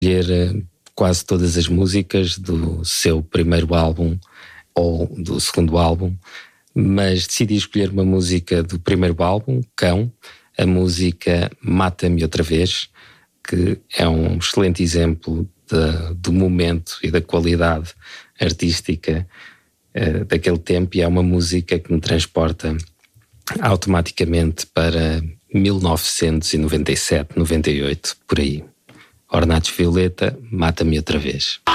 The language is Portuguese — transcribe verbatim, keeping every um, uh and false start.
escolher quase todas as músicas do seu primeiro álbum ou do segundo álbum, mas decidi escolher uma música do primeiro álbum, Cão, a música Mata-me Outra Vez, que é um excelente exemplo de, do momento e da qualidade artística uh, daquele tempo, e é uma música que me transporta automaticamente para mil novecentos e noventa e sete, noventa e oito, por aí. Ornatos Violeta, Mata-me Outra Vez.